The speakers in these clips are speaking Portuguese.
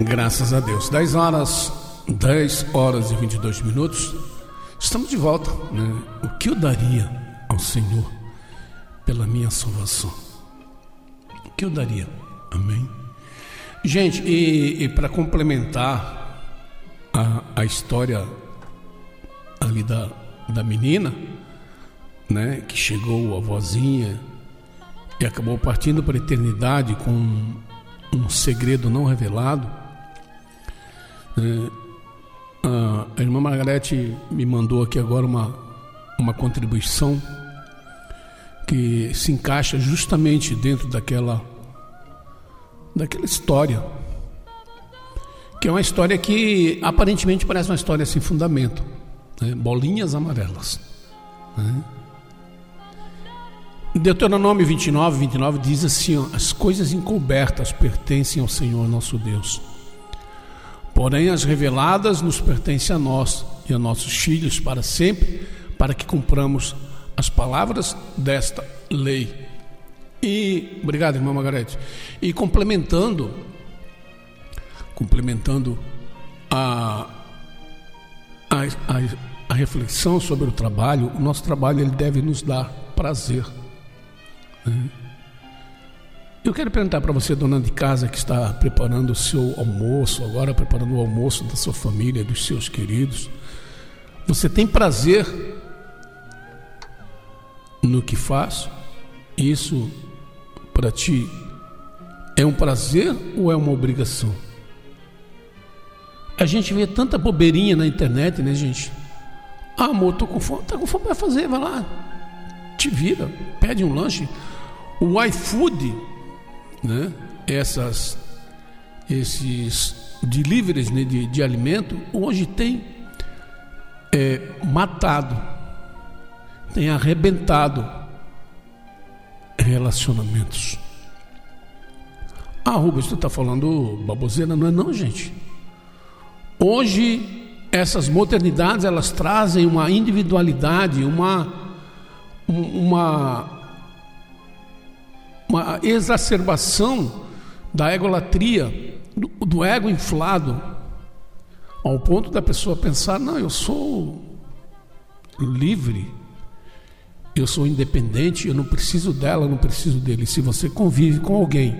Graças a Deus. 10 horas e 22 minutos. Estamos de volta, né? O que eu daria ao Senhor pela minha salvação? O que eu daria? Amém? Gente, e para complementar a história ali da menina, né? Que chegou a vozinha e acabou partindo para a eternidade com um segredo não revelado. A irmã Margarete me mandou aqui agora uma contribuição que se encaixa justamente dentro daquela história, que é uma história que aparentemente parece uma história sem fundamento, né? Bolinhas amarelas, né? Deuteronômio 29 diz assim, ó, as coisas encobertas pertencem ao Senhor nosso Deus, porém as reveladas nos pertencem a nós e a nossos filhos para sempre, para que cumpramos as palavras desta lei. E, obrigado, irmã Margarete. E complementando a reflexão sobre o trabalho, o nosso trabalho ele deve nos dar prazer, né? Eu quero perguntar para você, dona de casa, que está preparando o seu almoço, agora preparando o almoço da sua família, dos seus queridos, você tem prazer no que faz? Isso para ti é um prazer ou é uma obrigação? A gente vê tanta bobeirinha na internet, né, gente? Ah, amor, tô com fome. Tá com fome, vai fazer, vai lá, te vira, pede um lanche. O iFood, né? Esses deliveries, né, de alimento hoje tem matado, tem arrebentado relacionamentos. Ah, Rubens, tu está falando baboseira? Não é não, gente. Hoje essas modernidades elas trazem uma individualidade, uma exacerbação da egolatria, do ego inflado, ao ponto da pessoa pensar, não, eu sou livre, eu sou independente, eu não preciso dela, eu não preciso dele. Se você convive com alguém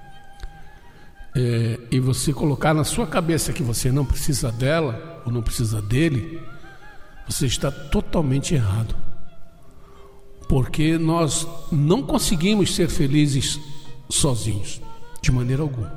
e você colocar na sua cabeça que você não precisa dela ou não precisa dele, você está totalmente errado. Porque nós não conseguimos ser felizes sozinhos, de maneira alguma.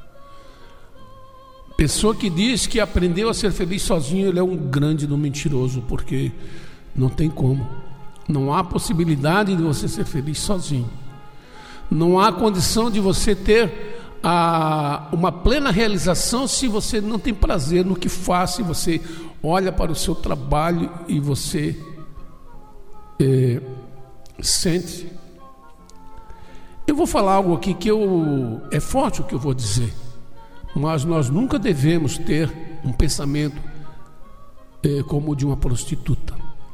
Pessoa que diz que aprendeu a ser feliz sozinho, ele é um grande mentiroso, porque não tem como. Não há possibilidade de você ser feliz sozinho. Não há condição de você ter uma plena realização se você não tem prazer no que faz, se você olha para o seu trabalho e você sente. Eu vou falar algo aqui que é forte o que eu vou dizer, mas nós nunca devemos ter um pensamento como o de uma prostituta,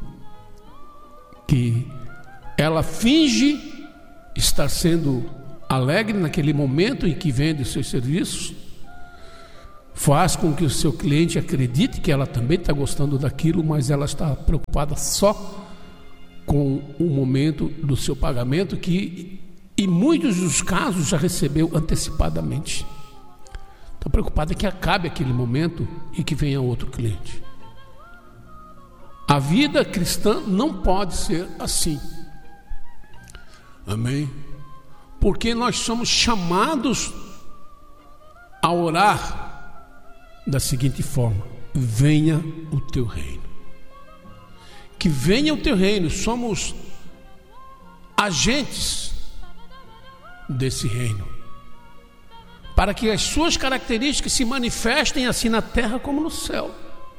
que ela finge estar sendo alegre naquele momento em que vende os seus serviços, faz com que o seu cliente acredite que ela também está gostando daquilo, mas ela está preocupada só com o momento do seu pagamento, que em muitos dos casos já recebeu antecipadamente. Está preocupada que acabe aquele momento e que venha outro cliente. A vida cristã não pode ser assim. Amém? Porque nós somos chamados a orar da seguinte forma: venha o teu reino. Que venha o teu reino. Somos agentes desse reino, para que as suas características se manifestem assim na terra como no céu.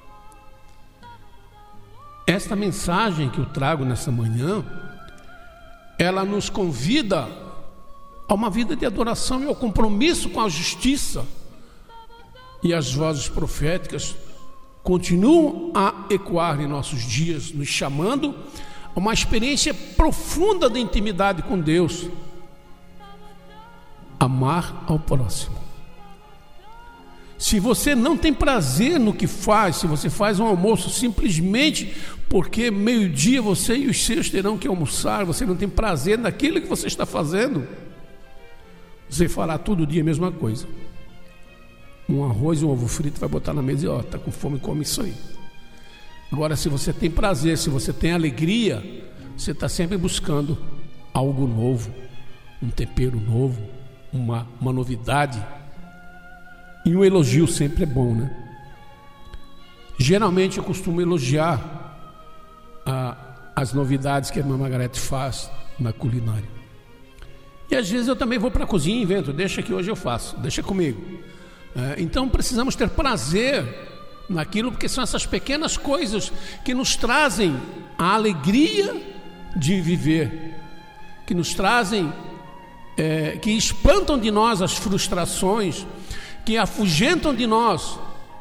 Esta mensagem que eu trago nessa manhã, ela nos convida a uma vida de adoração e ao compromisso com a justiça. E as vozes proféticas continuam a ecoar em nossos dias, nos chamando a uma experiência profunda de intimidade com Deus. Amar ao próximo. Se você não tem prazer no que faz, se você faz um almoço simplesmente porque meio-dia você e os seus terão que almoçar, você não tem prazer naquilo que você está fazendo, você fará todo dia a mesma coisa. Um arroz e um ovo frito, vai botar na mesa e está com fome, come isso aí. Agora, se você tem prazer, se você tem alegria, você está sempre buscando algo novo, um tempero novo, uma novidade. E um elogio sempre é bom, né? Geralmente eu costumo elogiar as novidades que a irmã Margarete faz na culinária. E às vezes eu também vou para a cozinha e invento, deixa que hoje eu faço, deixa comigo. Então precisamos ter prazer naquilo, porque são essas pequenas coisas que nos trazem a alegria de viver, que nos trazem, que espantam de nós as frustrações, que afugentam de nós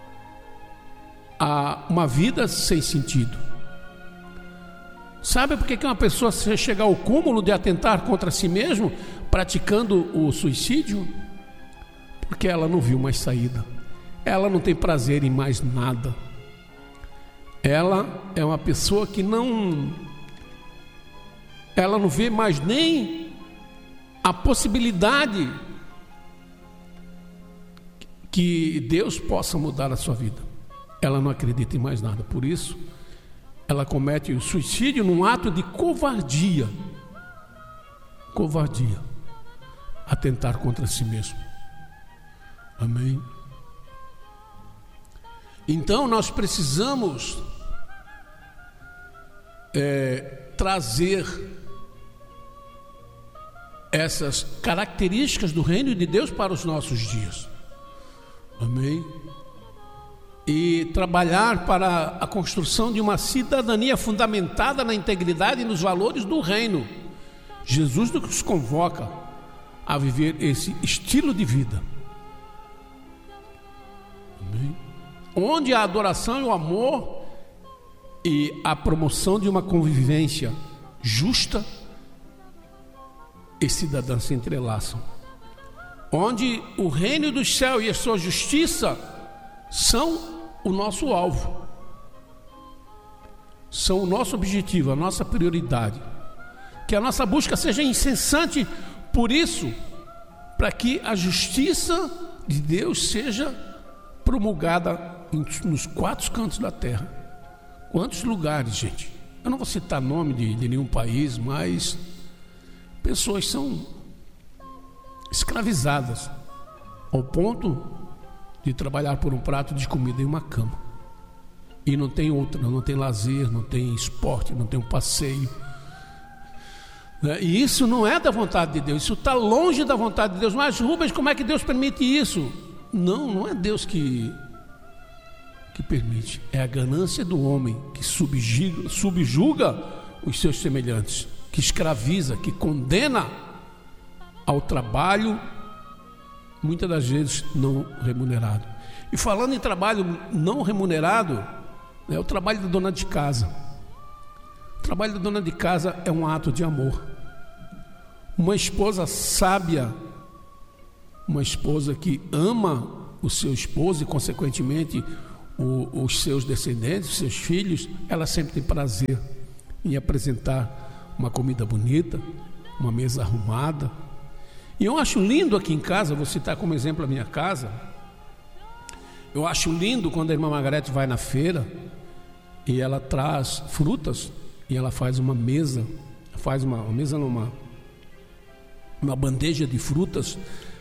uma vida sem sentido. Sabe por que uma pessoa chega ao cúmulo de atentar contra si mesmo, praticando o suicídio? Porque ela não viu mais saída, ela não tem prazer em mais nada. Ela é uma pessoa que ela não vê mais nem a possibilidade que Deus possa mudar a sua vida. Ela não acredita em mais nada, por isso ela comete o suicídio num ato de covardia, atentar contra si mesmo. Amém? Então nós precisamos trazer essas características do reino de Deus para os nossos dias. Amém? E trabalhar para a construção de uma cidadania fundamentada na integridade e nos valores do reino. Jesus nos convoca a viver esse estilo de vida. Amém? Onde a adoração e o amor e a promoção de uma convivência justa e cidadã se entrelaçam. Onde o reino dos céus e a sua justiça são o nosso alvo, são o nosso objetivo, a nossa prioridade. Que a nossa busca seja incessante por isso, para que a justiça de Deus seja promulgada nos quatro cantos da terra. Quantos lugares, gente? Eu não vou citar nome de nenhum país, mas pessoas são escravizadas ao ponto de trabalhar por um prato de comida e uma cama, e não tem outra, não tem lazer, não tem esporte, não tem um passeio, e isso não é da vontade de Deus, isso está longe da vontade de Deus. Mas Rubens, como é que Deus permite isso? Não é Deus que permite, é a ganância do homem que subjuga os seus semelhantes, que escraviza, que condena ao trabalho, muitas das vezes não remunerado. E falando em trabalho não remunerado, é o trabalho da dona de casa. O trabalho da dona de casa é um ato de amor. Uma esposa sábia, uma esposa que ama o seu esposo e consequentemente os seus descendentes, os seus filhos, ela sempre tem prazer em apresentar uma comida bonita, uma mesa arrumada. E eu acho lindo aqui em casa, vou citar como exemplo a minha casa. Eu acho lindo quando a irmã Margarete vai na feira e ela traz frutas e ela faz uma mesa, uma bandeja de frutas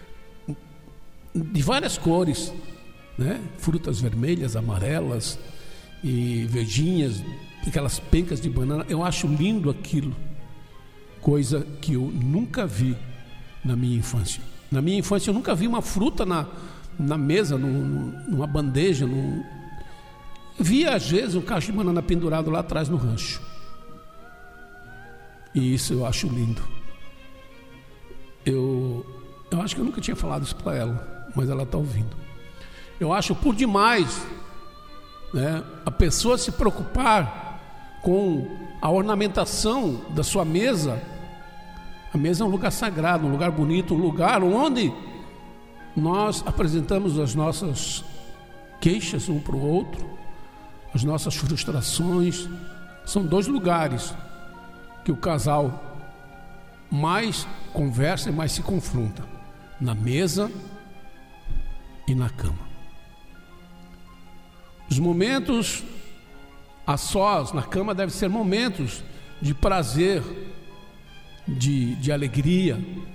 de várias cores, né? Frutas vermelhas, amarelas e verdinhas, aquelas pencas de banana. Eu acho lindo aquilo, coisa que eu nunca vi na minha infância. Na minha infância eu nunca vi uma fruta na mesa, numa bandeja. Via às vezes um cacho de banana pendurado lá atrás no rancho. E isso eu acho lindo. Eu acho que eu nunca tinha falado isso para ela, mas ela está ouvindo. Eu acho por demais, né, a pessoa se preocupar com a ornamentação da sua mesa. A mesa é um lugar sagrado, um lugar bonito, um lugar onde nós apresentamos as nossas queixas um para o outro, as nossas frustrações. São dois lugares que o casal mais conversa e mais se confronta: na mesa e na cama. Os momentos a sós na cama devem ser momentos de prazer, de alegria,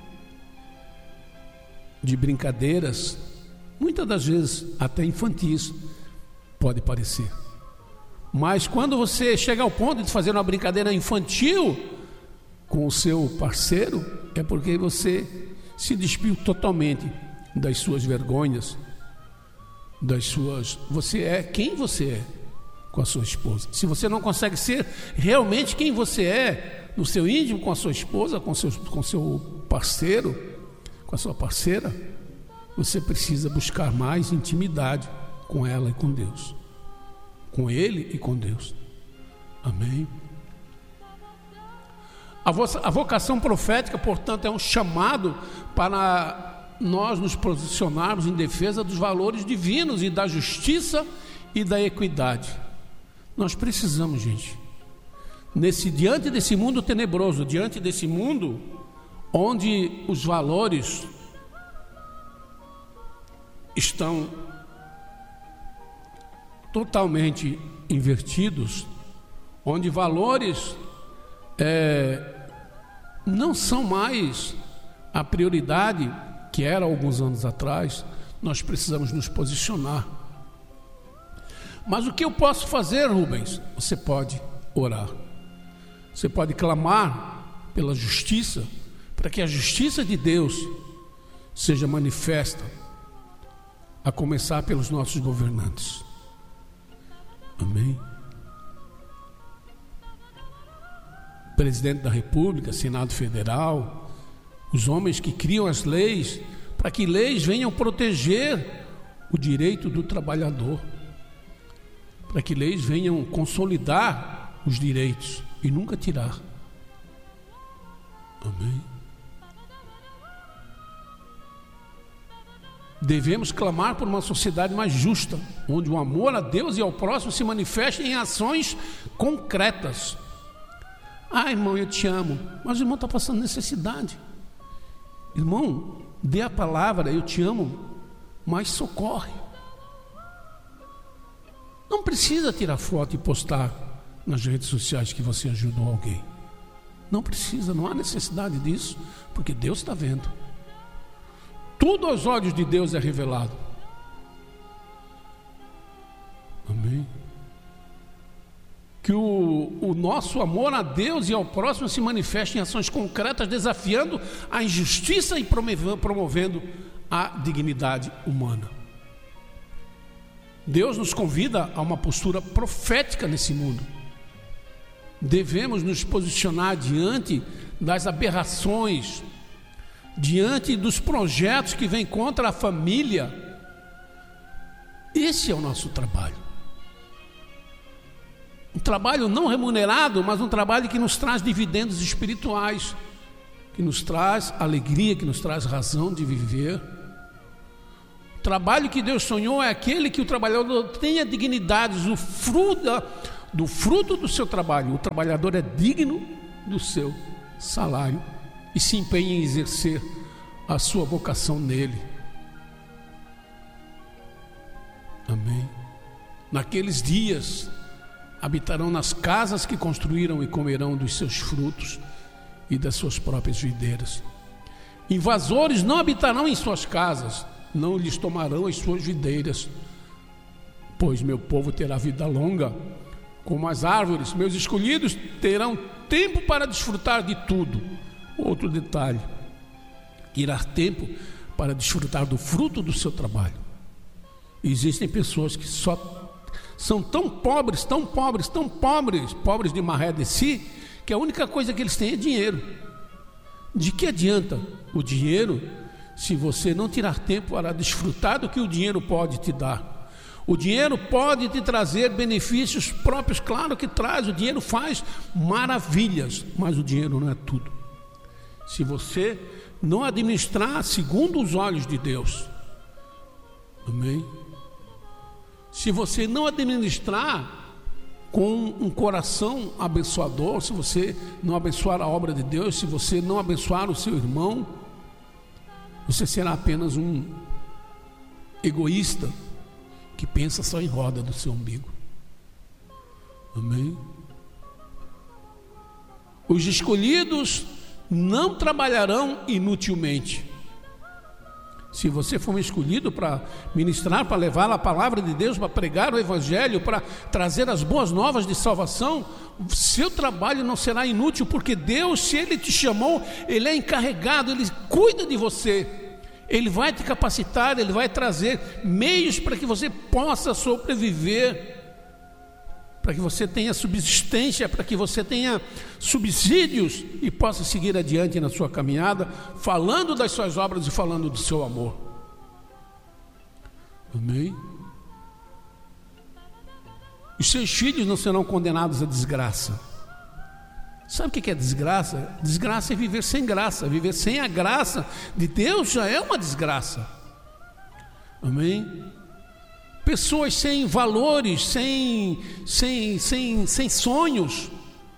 de brincadeiras, muitas das vezes até infantis, pode parecer. Mas quando você chega ao ponto de fazer uma brincadeira infantil com o seu parceiro, é porque você se despiu totalmente das suas vergonhas, você é quem você é com a sua esposa. Se você não consegue ser realmente quem você é no seu íntimo com a sua esposa, com seu parceiro, com a sua parceira, você precisa buscar mais intimidade com ela e com Deus, com ele e com Deus. Amém? A vocação profética, portanto, é um chamado para nós nos posicionarmos em defesa dos valores divinos e da justiça e da equidade. Nós precisamos, gente, diante desse mundo tenebroso, diante desse mundo onde os valores estão totalmente invertidos, onde valores não são mais a prioridade que era alguns anos atrás, nós precisamos nos posicionar. Mas o que eu posso fazer, Rubens? Você pode orar, você pode clamar pela justiça, para que a justiça de Deus seja manifesta, a começar pelos nossos governantes. Amém? Presidente da República, Senado Federal, os homens que criam as leis, para que leis venham proteger o direito do trabalhador, para que leis venham consolidar os direitos e nunca tirar. Amém? Devemos clamar por uma sociedade mais justa, onde o amor a Deus e ao próximo se manifeste em ações concretas. Ah, irmão, eu te amo, mas o irmão está passando necessidade. Irmão, dê a palavra, eu te amo, mas socorre. Não precisa tirar foto e postar nas redes sociais que você ajudou alguém. Não precisa, não há necessidade disso, porque Deus está vendo. Tudo aos olhos de Deus é revelado. Amém? Que o nosso amor a Deus e ao próximo se manifeste em ações concretas, desafiando a injustiça e promovendo a dignidade humana. Deus nos convida a uma postura profética nesse mundo. Devemos nos posicionar diante das aberrações, diante dos projetos que vêm contra a família. Esse é o nosso trabalho. Um trabalho não remunerado, mas um trabalho que nos traz dividendos espirituais, que nos traz alegria, que nos traz razão de viver. O trabalho que Deus sonhou é aquele que o trabalhador tenha dignidade, do fruto do seu trabalho. O trabalhador é digno do seu salário e se empenha em exercer a sua vocação nele. Amém? Naqueles dias habitarão nas casas que construíram e comerão dos seus frutos e das suas próprias videiras. Invasores não habitarão em suas casas, não lhes tomarão as suas videiras, pois meu povo terá vida longa como as árvores, meus escolhidos terão tempo para desfrutar de tudo. Outro detalhe: irá tempo para desfrutar do fruto do seu trabalho. Existem pessoas que só são tão pobres de maré de si, que a única coisa que eles têm é dinheiro. De que adianta o dinheiro se você não tirar tempo para desfrutar do que o dinheiro pode te dar? O dinheiro pode te trazer benefícios próprios, claro que traz, o dinheiro faz maravilhas, mas o dinheiro não é tudo. Se você não administrar segundo os olhos de Deus, amém? se você não administrar com um coração abençoador, se você não abençoar a obra de Deus, se você não abençoar o seu irmão, você será apenas um egoísta que pensa só em roda do seu umbigo. Amém? Os escolhidos não trabalharão inutilmente. Se você for um escolhido para ministrar, para levar a palavra de Deus, para pregar o evangelho, para trazer as boas novas de salvação, seu trabalho não será inútil, porque Deus, se Ele te chamou, Ele é encarregado, Ele cuida de você, Ele vai te capacitar, Ele vai trazer meios para que você possa sobreviver, para que você tenha subsistência, para que você tenha subsídios e possa seguir adiante na sua caminhada, falando das suas obras e falando do seu amor. Amém? Os seus filhos não serão condenados à desgraça. Sabe o que é desgraça? Desgraça é viver sem graça. Viver sem a graça de Deus já é uma desgraça. Amém? Pessoas sem valores, sem sonhos.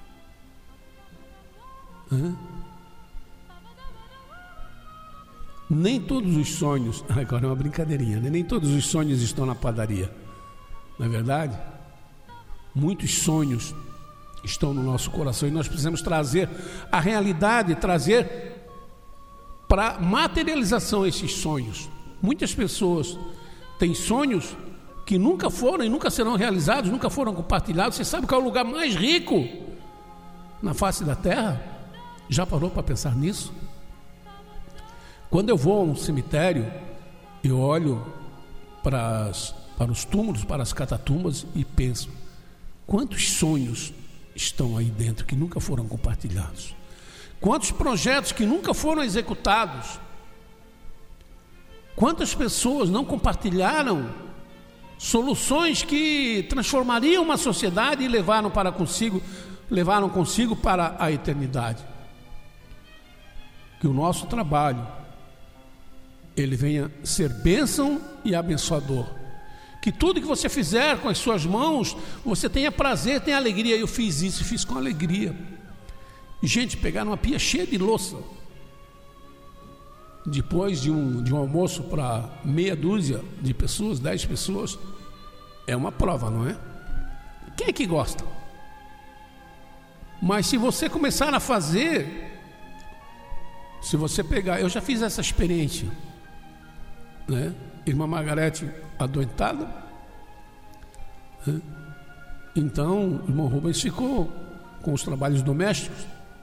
Nem todos os sonhos, agora é uma brincadeirinha, né? Nem todos os sonhos estão na padaria, não é verdade? Muitos sonhos estão no nosso coração e nós precisamos trazer a realidade, trazer para materialização esses sonhos. Muitas pessoas têm sonhos que nunca foram e nunca serão realizados, nunca foram compartilhados. Você sabe qual é o lugar mais rico na face da terra? Já parou para pensar nisso? Quando eu vou a um cemitério, eu olho para os túmulos, para as catatumbas e penso, quantos sonhos estão aí dentro que nunca foram compartilhados? Quantos projetos que nunca foram executados? Quantas pessoas não compartilharam soluções que transformariam uma sociedade e levaram consigo para a eternidade? Que o nosso trabalho ele venha ser bênção e abençoador. Que tudo que você fizer com as suas mãos, você tenha prazer, tenha alegria. Eu fiz isso, fiz com alegria. Gente, pegaram uma pia cheia de louça. Depois de um almoço para meia dúzia de pessoas, 10 pessoas, é uma prova, não é? Quem é que gosta? Mas se você começar a fazer, se você pegar, eu já fiz essa experiência, né? Irmã Margarete adoentada, né? Então o irmão Rubens ficou com os trabalhos domésticos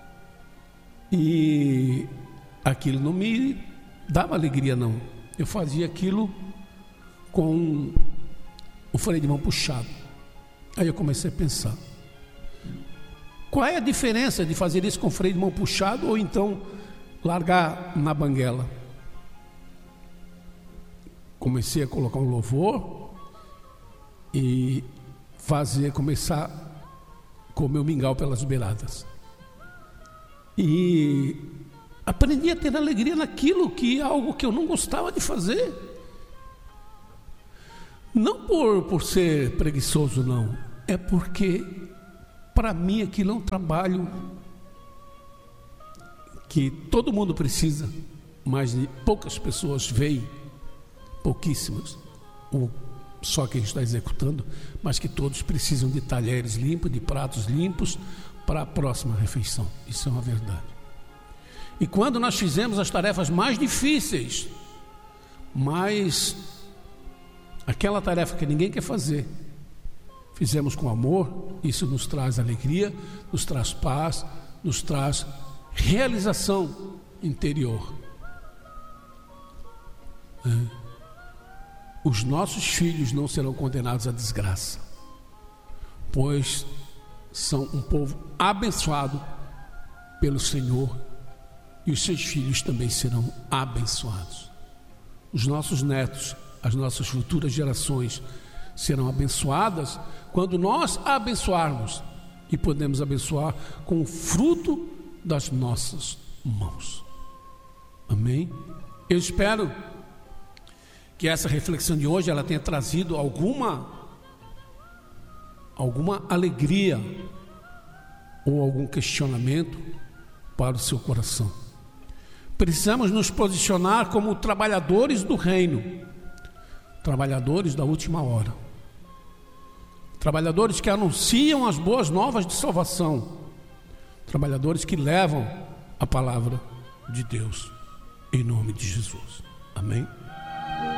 e aquilo não me dava alegria, não. Eu fazia aquilo com o freio de mão puxado. Aí eu comecei a pensar, qual é a diferença de fazer isso com freio de mão puxado ou então largar na banguela? Comecei a colocar um louvor e começar a comer o mingau pelas beiradas. E aprendi a ter alegria naquilo que é algo que eu não gostava de fazer. Não por ser preguiçoso, não. É porque para mim aquilo é um trabalho que todo mundo precisa, mas poucas pessoas veem, pouquíssimas, ou só quem está executando, mas que todos precisam de talheres limpos, de pratos limpos para a próxima refeição. Isso é uma verdade. E quando nós fizemos as tarefas mais difíceis, mas aquela tarefa que ninguém quer fazer, fizemos com amor, isso nos traz alegria, nos traz paz, nos traz realização interior. Os nossos filhos não serão condenados à desgraça, pois são um povo abençoado pelo Senhor, e os seus filhos também serão abençoados. Os nossos netos, as nossas futuras gerações serão abençoadas quando nós a abençoarmos, e podemos abençoar com o fruto das nossas mãos. Amém? Eu espero que essa reflexão de hoje ela tenha trazido alguma alguma alegria ou algum questionamento para o seu coração. Precisamos nos posicionar como trabalhadores do reino, trabalhadores da última hora, trabalhadores que anunciam as boas novas de salvação, trabalhadores que levam a palavra de Deus, em nome de Jesus. Amém?